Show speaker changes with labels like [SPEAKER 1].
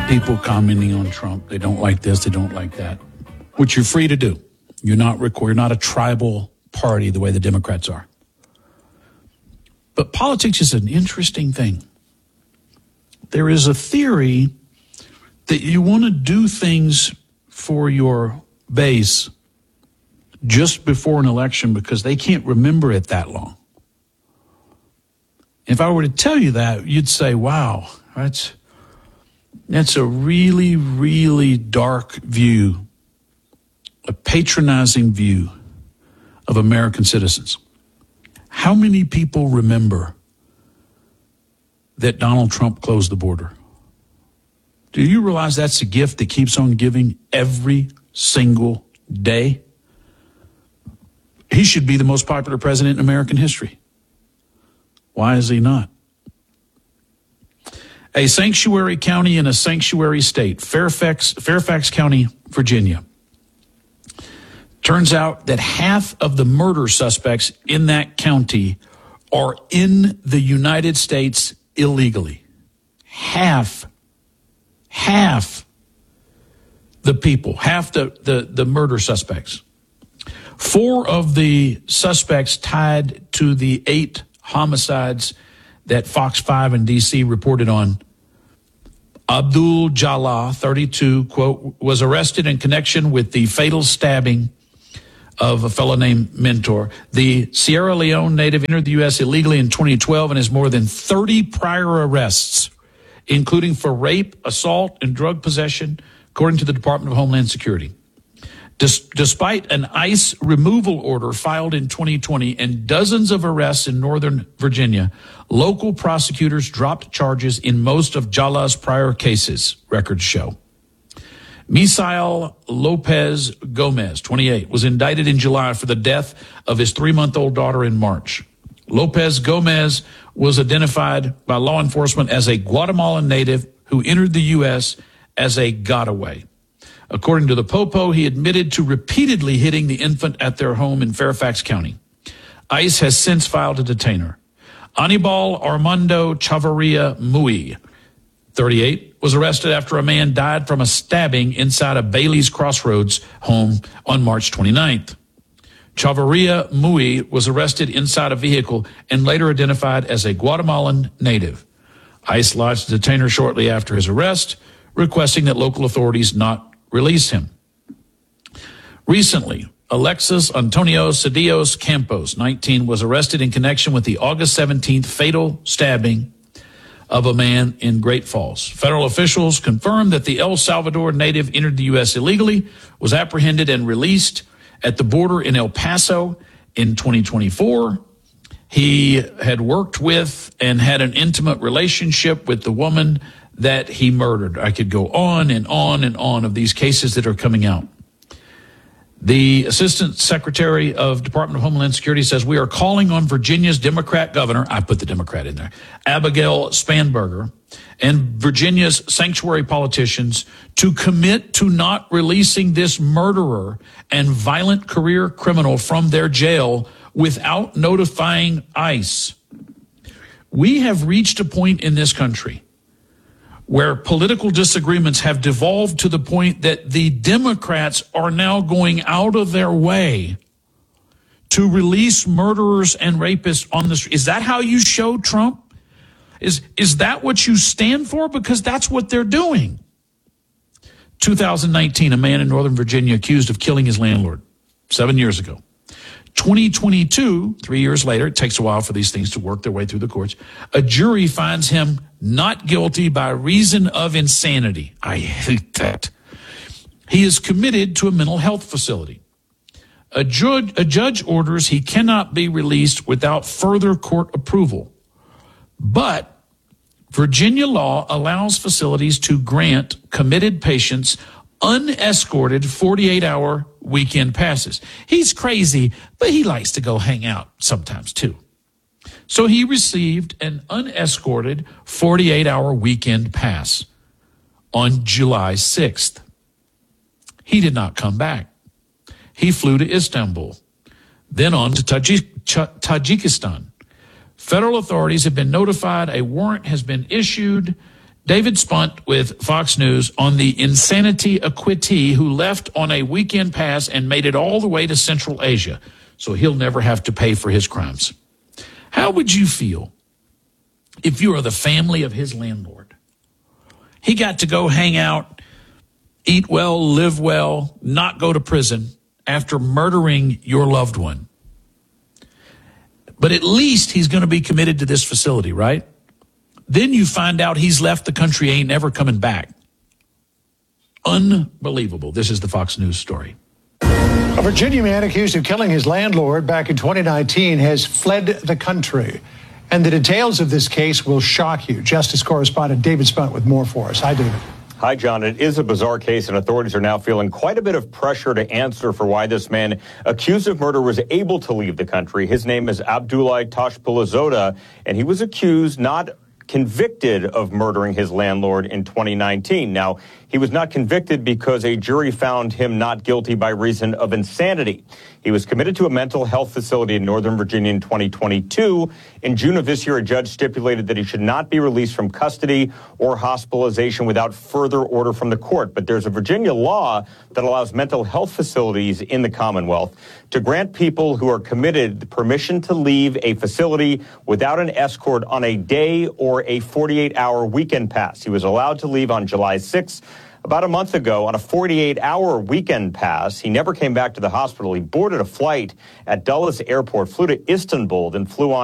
[SPEAKER 1] people commenting on Trump. They don't like this, they don't like that, which you're free to do. You're not a tribal party the way the Democrats are. But politics is an interesting thing. There is a theory that you want to do things for your base just before an election because they can't remember it that long. If I were to tell you that, you'd say, wow, that's a really, really dark view, a patronizing view of American citizens. How many people remember that Donald Trump closed the border? Do you realize that's a gift that keeps on giving every single day? He should be the most popular president in American history. Why is he not? A sanctuary county in a sanctuary state, Fairfax County, Virginia. Turns out that half of the murder suspects in that county are in the United States illegally. Half the people, half the murder suspects. 4 of the suspects tied to the 8 homicides that Fox 5 in D.C. reported on. Abdul Jallah, 32, quote, was arrested in connection with the fatal stabbing of a fellow named Mentor. The Sierra Leone native entered the U.S. illegally in 2012 and has more than 30 prior arrests, including for rape, assault, and drug possession, according to the Department of Homeland Security. Despite an ICE removal order filed in 2020 and dozens of arrests in Northern Virginia, local prosecutors dropped charges in most of Jallah's prior cases, records show. Misael Lopez Gomez, 28, was indicted in July for the death of his 3-month-old daughter in March. Lopez Gomez was identified by law enforcement as a Guatemalan native who entered the U.S. as a getaway. According to the Popo, he admitted to repeatedly hitting the infant at their home in Fairfax County. ICE has since filed to detain her. Anibal Armando Chavarria Mui, 38, was arrested after a man died from a stabbing inside a Bailey's Crossroads home on March 29th. Chavarria Mui was arrested inside a vehicle and later identified as a Guatemalan native. ICE lodged a detainer shortly after his arrest, requesting that local authorities not release him. Recently, Alexis Antonio Cedillos Campos, 19, was arrested in connection with the August 17th fatal stabbing of a man in Great Falls. Federal officials confirmed that the El Salvador native entered the U.S. illegally, was apprehended and released at the border in El Paso in 2024. He had worked with and had an intimate relationship with the woman that he murdered. I could go on and on and on of these cases that are coming out. The Assistant Secretary of Department of Homeland Security says, we are calling on Virginia's Democrat governor, I put the Democrat in there, Abigail Spanberger, and Virginia's sanctuary politicians to commit to not releasing this murderer and violent career criminal from their jail without notifying ICE. We have reached a point in this country where political disagreements have devolved to the point that the Democrats are now going out of their way to release murderers and rapists on the street. Is that how you show Trump? Is that what you stand for? Because that's what they're doing. 2019, a man in Northern Virginia accused of killing his landlord 7 years ago. 2022, 3 years later, it takes a while for these things to work their way through the courts, a jury finds him not guilty by reason of insanity. I hate that. He is committed to a mental health facility. A judge orders he cannot be released without further court approval. But Virginia law allows facilities to grant committed patients unescorted 48-hour weekend passes. He's crazy, but he likes to go hang out sometimes too. So he received an unescorted 48-hour weekend pass on July 6th. He did not come back. He flew to Istanbul, then on to Tajikistan. Federal authorities have been notified. A warrant has been issued. David Spunt with Fox News on the insanity acquittee who left on a weekend pass and made it all the way to Central Asia, so he'll never have to pay for his crimes. How would you feel if you were the family of his landlord? He got to go hang out, eat well, live well, not go to prison after murdering your loved one. But at least he's going to be committed to this facility, right? Then you find out he's left the country, ain't never coming back. Unbelievable. This is the Fox News story.
[SPEAKER 2] A Virginia man accused of killing his landlord back in 2019 has fled the country. And the details of this case will shock you. Justice correspondent David Spunt with more for us. Hi, David.
[SPEAKER 3] Hi, John. It is a bizarre case, and authorities are now feeling quite a bit of pressure to answer for why this man accused of murder was able to leave the country. His name is Abdullah Tashpulazoda, and he was accused, not convicted, of murdering his landlord in 2019. Now, he was not convicted because a jury found him not guilty by reason of insanity. He was committed to a mental health facility in Northern Virginia in 2022. In June of this year, a judge stipulated that he should not be released from custody or hospitalization without further order from the court. But there's a Virginia law that allows mental health facilities in the Commonwealth to grant people who are committed the permission to leave a facility without an escort on a day or a 48-hour weekend pass. He was allowed to leave on July 6th. About a month ago, on a 48-hour weekend pass, he never came back to the hospital. He boarded a flight at Dulles Airport, flew to Istanbul, then flew on